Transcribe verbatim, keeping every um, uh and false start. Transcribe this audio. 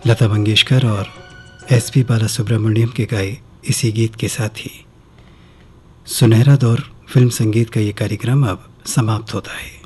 लता मंगेशकर और S P Balasubrahmanyam के गाए इसी गीत के साथ ही सुनहरा दौर फिल्म संगीत का ये कार्यक्रम अब समाप्त होता है।